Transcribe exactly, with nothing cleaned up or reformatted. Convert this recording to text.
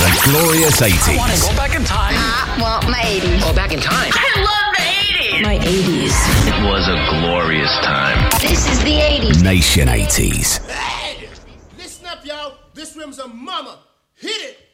The glorious eighties. I want to go back in time. I want my eighties. Oh, back in time. I love the eighties. My eighties. It was a glorious time. This is the eighties. Nation eighties. Hey! Listen up, y'all. This room's a mama. Hit it.